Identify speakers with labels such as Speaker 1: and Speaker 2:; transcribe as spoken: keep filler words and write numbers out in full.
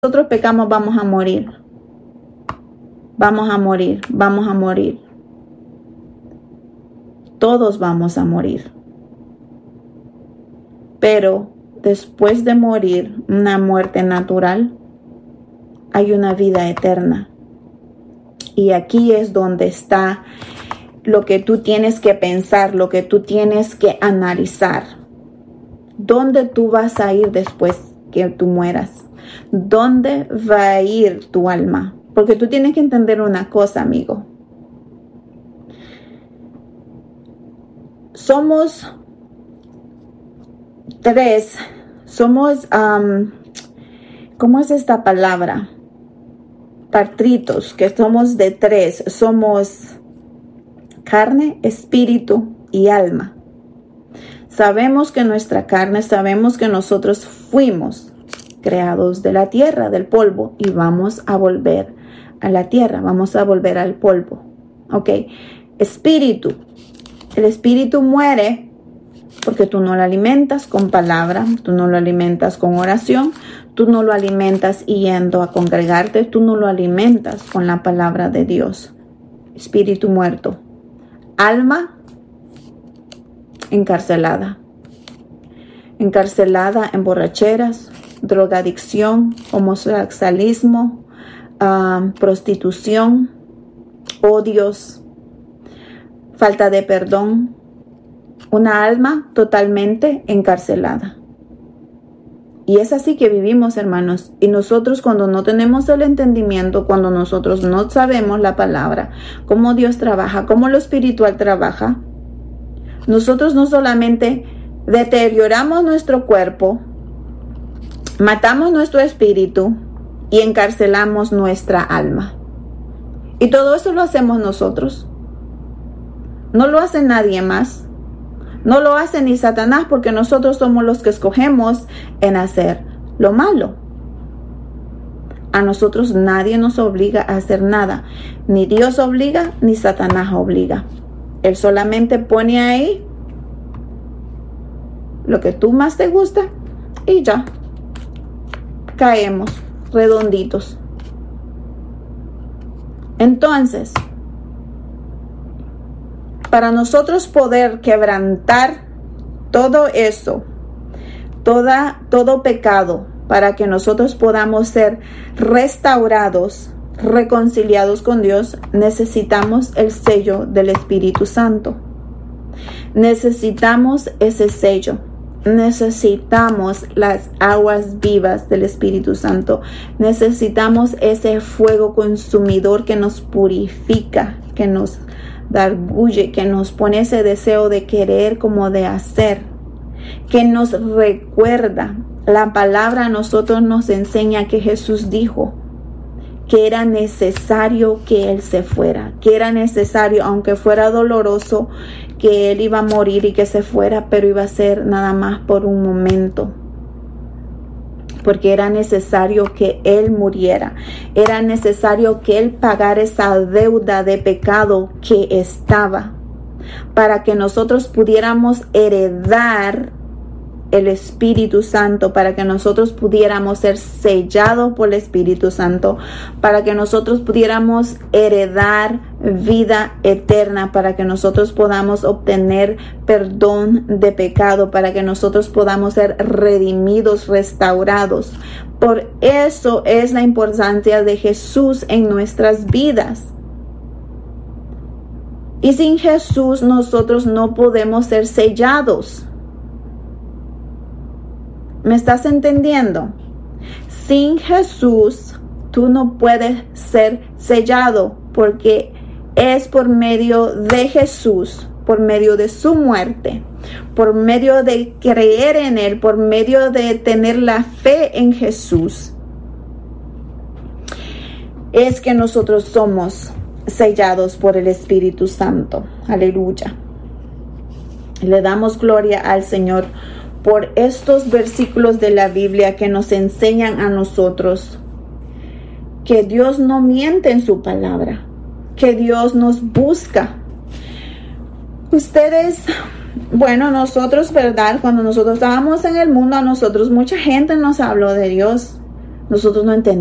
Speaker 1: nosotros pecamos, vamos a morir. Vamos a morir, vamos a morir. Todos vamos a morir. Pero después de morir, una muerte natural, hay una vida eterna. Y aquí es donde está lo que tú tienes que pensar, lo que tú tienes que analizar. ¿Dónde tú vas a ir después que tú mueras? ¿Dónde va a ir tu alma? Porque tú tienes que entender una cosa, amigo. Somos tres, somos, um, ¿cómo es esta palabra? Partritos, que somos de tres, somos carne, espíritu y alma. Sabemos que nuestra carne, sabemos que nosotros fuimos creados de la tierra, del polvo, y vamos a volver a la tierra, vamos a volver al polvo. Ok, espíritu. El espíritu muere porque tú no lo alimentas con palabra, tú no lo alimentas con oración, tú no lo alimentas yendo a congregarte, tú no lo alimentas con la palabra de Dios. Espíritu muerto. Alma encarcelada. Encarcelada en borracheras, drogadicción, homosexualismo, uh, prostitución, odios, falta de perdón. Una alma totalmente encarcelada. Y es así que vivimos, hermanos. Y nosotros, cuando no tenemos el entendimiento, cuando nosotros no sabemos la palabra, cómo Dios trabaja, cómo lo espiritual trabaja, nosotros no solamente deterioramos nuestro cuerpo, matamos nuestro espíritu y encarcelamos nuestra alma. Y todo eso lo hacemos nosotros. No lo hace nadie más. No lo hace ni Satanás, porque nosotros somos los que escogemos en hacer lo malo. A nosotros nadie nos obliga a hacer nada. Ni Dios obliga, ni Satanás obliga. Él solamente pone ahí lo que tú más te gusta y ya. Caemos redonditos. Entonces, para nosotros poder quebrantar todo eso, toda, todo pecado, para que nosotros podamos ser restaurados, reconciliados con Dios, necesitamos el sello del Espíritu Santo. Necesitamos ese sello. Necesitamos las aguas vivas del Espíritu Santo. Necesitamos ese fuego consumidor que nos purifica, que nos da orgullo, que nos pone ese deseo de querer como de hacer, que nos recuerda. La palabra a nosotros nos enseña que Jesús dijo que era necesario que Él se fuera, que era necesario, aunque fuera doloroso, que Él iba a morir y que se fuera, pero iba a ser nada más por un momento. Porque era necesario que Él muriera. Era necesario que Él pagara esa deuda de pecado que estaba, para que nosotros pudiéramos heredar el Espíritu Santo, para que nosotros pudiéramos ser sellados por el Espíritu Santo, para que nosotros pudiéramos heredar vida eterna, para que nosotros podamos obtener perdón de pecado, para que nosotros podamos ser redimidos, restaurados. Por eso es la importancia de Jesús en nuestras vidas. Y sin Jesús nosotros no podemos ser sellados. ¿Me estás entendiendo? Sin Jesús, tú no puedes ser sellado, porque es por medio de Jesús, por medio de su muerte, por medio de creer en Él, por medio de tener la fe en Jesús, es que nosotros somos sellados por el Espíritu Santo. Aleluya. Le damos gloria al Señor por estos versículos de la Biblia que nos enseñan a nosotros que Dios no miente en su palabra, que Dios nos busca. Ustedes, bueno, nosotros, ¿verdad? Cuando nosotros estábamos en el mundo, a nosotros mucha gente nos habló de Dios. nosotros no entendemos